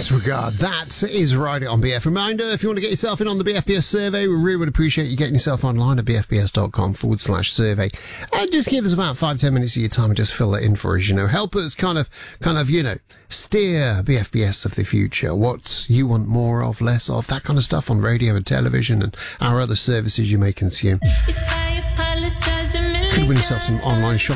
Best regard. That is Ride It on BF. Reminder, if you want to get yourself in on the BFBS survey, we really would appreciate you getting yourself online at bfbs.com/survey. And just give us about 5-10 minutes of your time and just fill it in for us, Help us kind of, steer BFBS of the future. What you want more of, less of, that kind of stuff on radio and television and our other services you may consume. Could win yourself some online shopping.